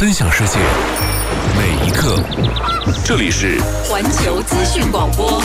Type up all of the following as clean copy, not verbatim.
分享世界，每一刻。这里是环球资讯广播。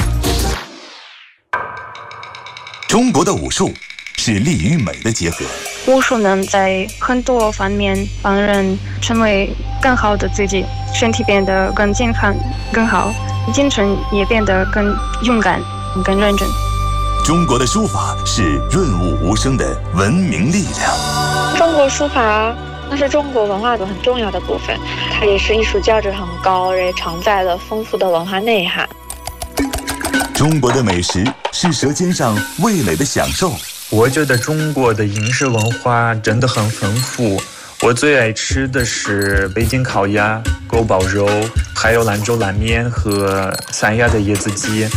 中国的武术是力与美的结合。 武术能在很多方面帮人成为更好的自己，身体变得更健康、更好，精神也变得更勇敢、更认真。 中国的书法是润物无声的文明力量。 中国书法那是中国文化的很重要的部分，它也是艺术价值很高，也承载了丰富的文化内涵。 中国的美食是舌尖上味蕾的享受。 我觉得中国的饮食文化真的很丰富，我最爱吃的是北京烤鸭、锅包肉，还有兰州拉面和三亚的椰子鸡。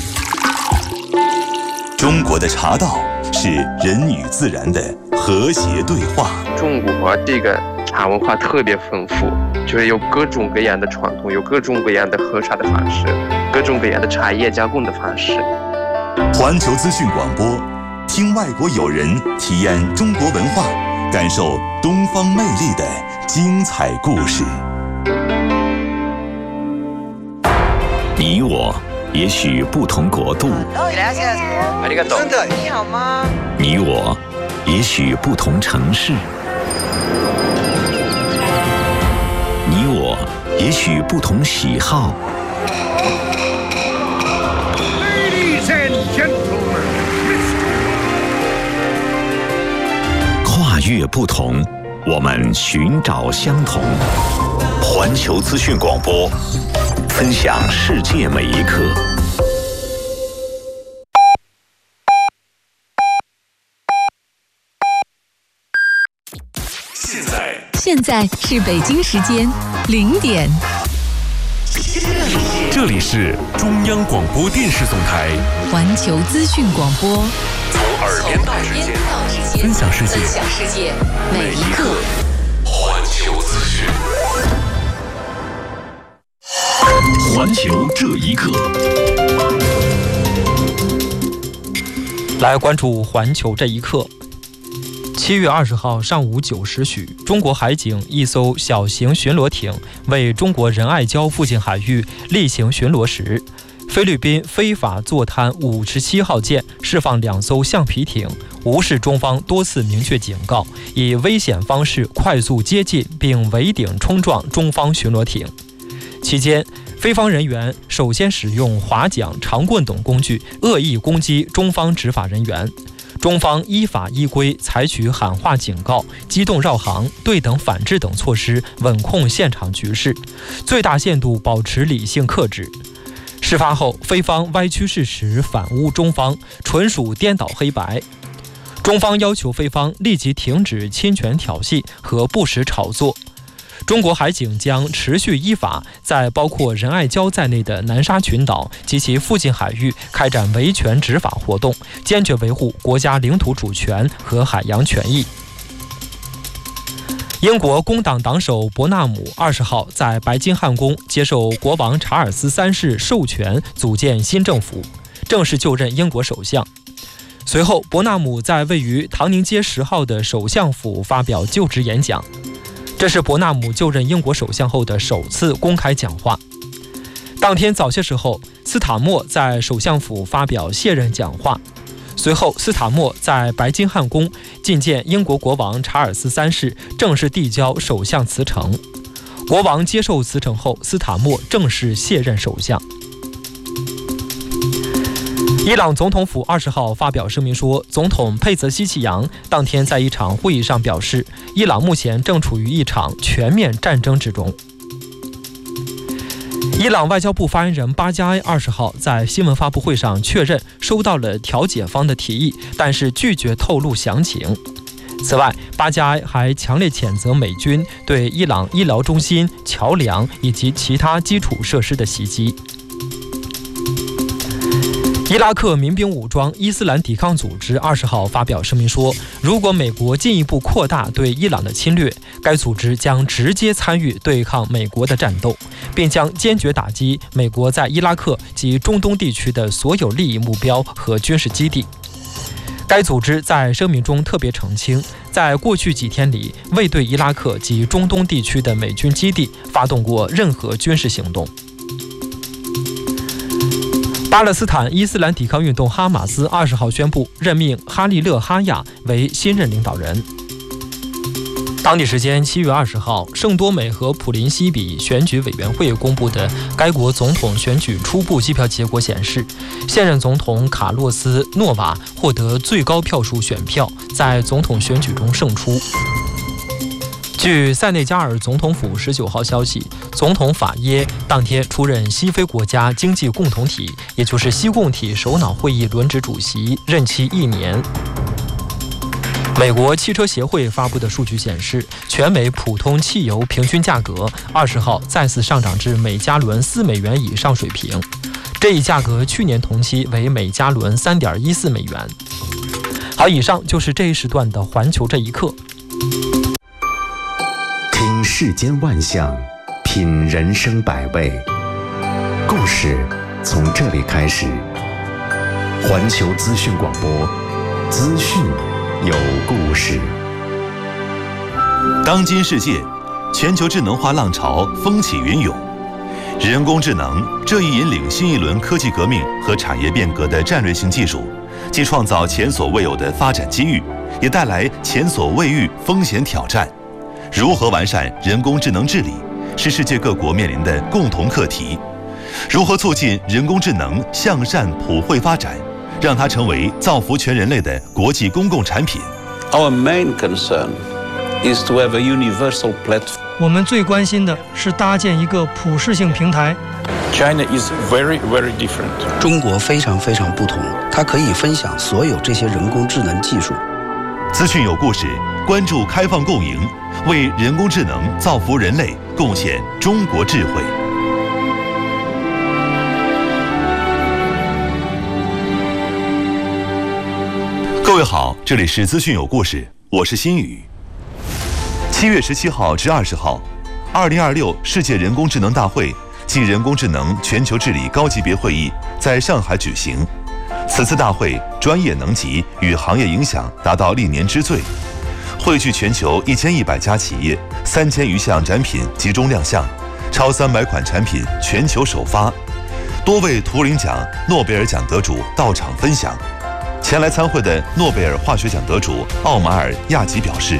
中国的茶道是人与自然的和谐对话。 中国这个茶文化特别丰富，就是有各种各样的传统，有各种各样的喝茶的方式，各种各样的茶叶加工的方式。 环球资讯广播，听外国友人体验中国文化，感受东方魅力的精彩故事。 你我也许不同国度， 你好吗？ 你我也许不同城市，你我也许不同喜好。跨越不同，我们寻找相同。环球资讯广播，分享世界每一刻。 现在是北京时间0点。 这里是中央广播电视总台环球资讯广播， 从耳边到指尖，分享世界，每一刻。环球资讯， 环球这一刻。 来关注环球这一刻。7月20号上午9时许，中国海警一艘小型巡逻艇为中国仁爱礁附近海域例行巡逻时，菲律宾非法坐滩57号舰释放2艘橡皮艇，无视中方多次明确警告，以危险方式快速接近并围顶冲撞中方巡逻艇。期间，菲方人员首先使用划桨、长棍等工具恶意攻击中方执法人员。中方依法依规采取喊话警告、机动绕行、对等反制等措施，稳控现场局势，最大限度保持理性克制。事发后，菲方歪曲事实，反诬中方，纯属颠倒黑白。中方要求菲方立即停止侵权挑衅和不实炒作。中国海警将持续依法在包括仁爱礁在内的南沙群岛及其附近海域开展维权执法活动，坚决维护国家领土主权和海洋权益。英国工党党首伯纳姆20号在白金汉宫接受国王查尔斯3世授权组建新政府，正式就任英国首相。随后，伯纳姆在位于唐宁街10号的首相府发表就职演讲。这是伯纳姆就任英国首相后的首次公开讲话。当天早些时候，斯塔默在首相府发表卸任讲话。随后，斯塔默在白金汉宫觐见英国国王查尔斯3世，正式递交首相辞呈。国王接受辞呈后，斯塔默正式卸任首相。伊朗总统府20号发表声明说，总统佩泽希奇扬当天在一场会议上表示，伊朗目前正处于一场全面战争之中。伊朗外交部发言人巴加埃20号在新闻发布会上确认收到了调解方的提议，但是拒绝透露详情。此外，巴加埃还强烈谴责美军对伊朗医疗中心、桥梁以及其他基础设施的袭击。伊拉克民兵武装伊斯兰抵抗组织20号发表声明说，如果美国进一步扩大对伊朗的侵略，该组织将直接参与对抗美国的战斗，并将坚决打击美国在伊拉克及中东地区的所有利益目标和军事基地。 该组织在声明中特别澄清，在过去几天里未对伊拉克及中东地区的美军基地发动过任何军事行动。巴勒斯坦伊斯兰抵抗运动哈马斯20号宣布任命哈利勒·哈亚为新任领导人。当地时间7月20号，圣多美和普林西比选举委员会公布的该国总统选举初步计票结果显示，现任总统卡洛斯·诺瓦获得最高票数选票，在总统选举中胜出。据塞内加尔总统府19号消息，总统法耶当天出任西非国家经济共同体，也就是西共体首脑会议轮值主席，任期1年。美国汽车协会发布的数据显示，全美普通汽油平均价格20号再次上涨至每加仑4美元以上水平，这一价格去年同期为每加仑3.14美元。好，以上就是这一时段的环球这一刻。 听世间万象，品人生百味，故事从这里开始。环球资讯广播，资讯有故事。 当今世界，全球智能化浪潮风起云涌，人工智能这一引领新一轮科技革命和产业变革的战略性技术，既创造前所未有的发展机遇，也带来前所未遇风险挑战。如何完善人工智能治理，是世界各国面临的共同课题。如何促进人工智能向善普惠发展，让它成为造福全人类的国际公共产品。 Our main concern is to have a universal platform. 我们最关心的是搭建一个普适性平台。 China is very, very different. 中国非常非常不同，它可以分享所有这些人工智能技术。 资讯有故事，关注开放共赢，为人工智能造福人类贡献中国智慧。各位好，这里是资讯有故事，我是新宇。7月17号至20号，2026世界人工智能大会暨人工智能全球治理高级别会议在上海举行。此次大会专业能级与行业影响达到历年之最，汇聚全球1100家企业，3000余项展品集中亮相，超300款产品全球首发，多位图灵奖、诺贝尔奖得主到场分享。前来参会的诺贝尔化学奖得主奥马尔·亚吉表示：“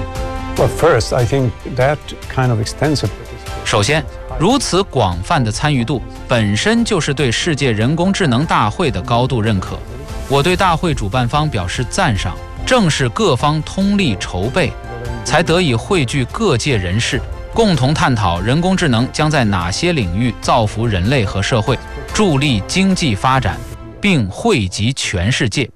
首先，如此广泛的参与度本身就是对世界人工智能大会的高度认可。我对大会主办方表示赞赏，正是各方通力筹备，才得以汇聚各界人士，共同探讨人工智能将在哪些领域造福人类和社会，助力经济发展，并惠及全世界。”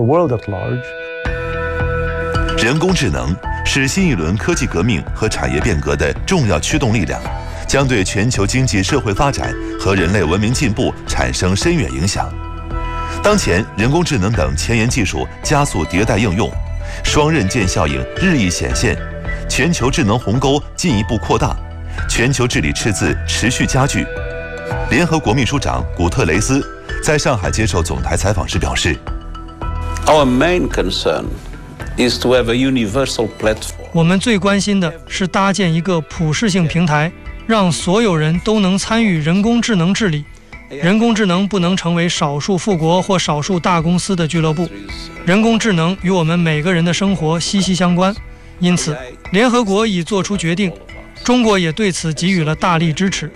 人工智能是新一轮科技革命和产业变革的重要驱动力量，将对全球经济社会发展和人类文明进步产生深远影响。当前，人工智能等前沿技术加速迭代应用，双刃剑效应日益显现，全球智能鸿沟进一步扩大，全球治理赤字持续加剧。联合国秘书长古特雷斯在上海接受总台采访时表示 ：“Our main concern is to have a universal platform. 我们最关心的是搭建一个普适性平台，让所有人都能参与人工智能治理。人工智能不能成为少数富国或少数大公司的俱乐部，人工智能与我们每个人的生活息息相关。因此，联合国已做出决定，中国也对此给予了大力支持。”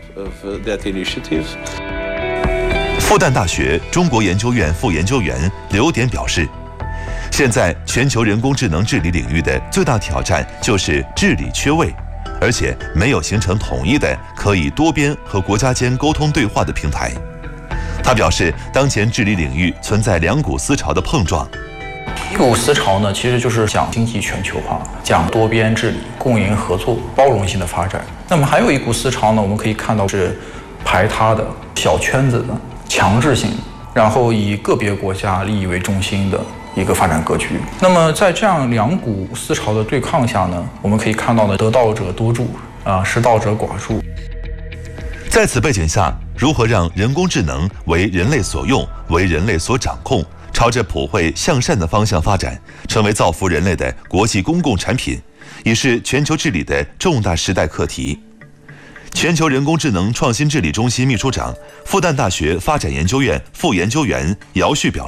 复旦大学中国研究院副研究员刘典表示，现在全球人工智能治理领域的最大挑战就是治理缺位，而且没有形成统一的可以多边和国家间沟通对话的平台。他表示，当前治理领域存在两股思潮的碰撞。 一股思潮呢，其实就是讲经济全球化，讲多边治理、共赢合作、包容性的发展。那么还有一股思潮呢，我们可以看到是排他的、小圈子的、强制性，然后以个别国家利益为中心的一个发展格局。那么在这样两股思潮的对抗下呢，我们可以看到呢，得道者多助，失道者寡助。 在此背景下，如何让人工智能为人类所用、为人类所掌控， 朝着普惠向善的方向发展，成为造福人类的国际公共产品，已是全球治理的重大时代课题。全球人工智能创新治理中心秘书长、复旦大学发展研究院副研究员姚旭表示。